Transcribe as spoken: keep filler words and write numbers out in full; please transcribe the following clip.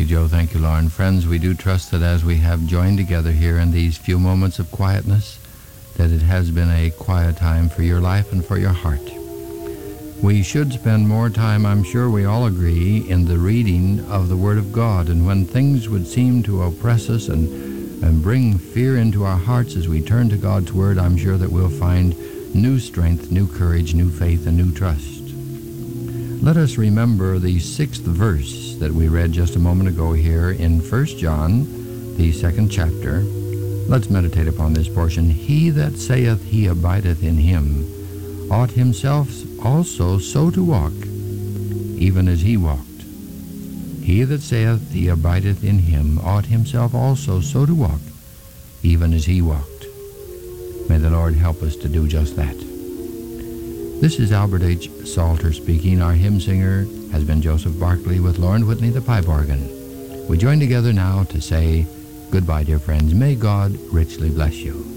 you, Joe. Thank you, Lauren. Friends, we do trust that as we have joined together here in these few moments of quietness, that it has been a quiet time for your life and for your heart. We should spend more time, I'm sure we all agree, in the reading of the Word of God. And when things would seem to oppress us and, and bring fear into our hearts as we turn to God's Word, I'm sure that we'll find new strength, new courage, new faith, and new trust. Let us remember the sixth verse that we read just a moment ago here in First John, the second chapter. Let's meditate upon this portion. He that saith he abideth in him ought himself also so to walk, even as he walked. He that saith he abideth in him ought himself also so to walk, even as he walked. May the Lord help us to do just that. This is Albert H. Salter speaking. Our hymn singer has been Joseph Barkley with Lauren Whitney, the pipe organ. We join together now to say goodbye, dear friends. May God richly bless you.